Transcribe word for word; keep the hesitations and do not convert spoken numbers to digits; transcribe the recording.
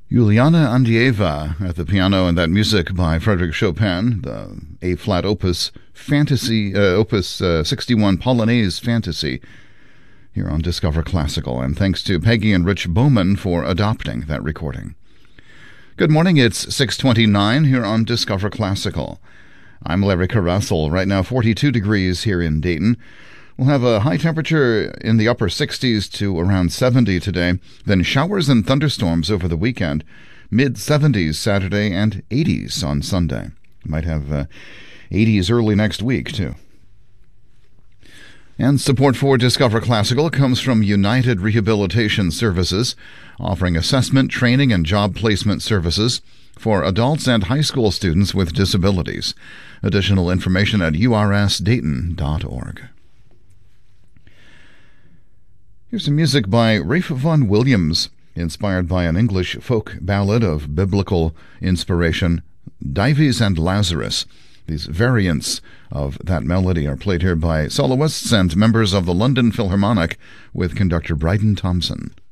Juliana Andieva at the piano, and that music by Frédéric Chopin, the A-flat opus fantasy, uh, opus uh, sixty-one Polonaise Fantasy, here on Discover Classical. And thanks to Peggy and Rich Bowman for adopting that recording. Good morning, it's six twenty-nine here on Discover Classical. I'm Larry Carruthel. Right now forty-two degrees here in Dayton. We'll have a high temperature in the upper sixties to around seventy today, then showers and thunderstorms over the weekend, mid-seventies Saturday and eighties on Sunday. Might have uh, eighties early next week, too. And support for Discover Classical comes from United Rehabilitation Services, offering assessment, training, and job placement services for adults and high school students with disabilities. Additional information at u r s dayton dot org. Here's some music by Ralph Vaughan Williams, inspired by an English folk ballad of biblical inspiration, Dives and Lazarus. These variants of that melody are played here by soloists and members of the London Philharmonic with conductor Bryden Thompson.